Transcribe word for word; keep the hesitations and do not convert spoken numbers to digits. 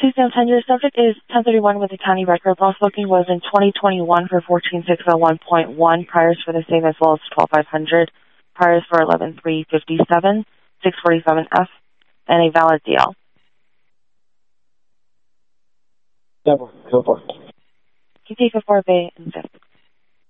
Tuesday ten year subject is ten thirty-one with the county record. Last booking was in twenty twenty-one for fourteen six oh one point one. Priors for the same as well as twelve five hundred. Priors for eleven three fifty-seven, six forty-seven F, and a valid D L. Go for it. Continue for four Bay and fifth.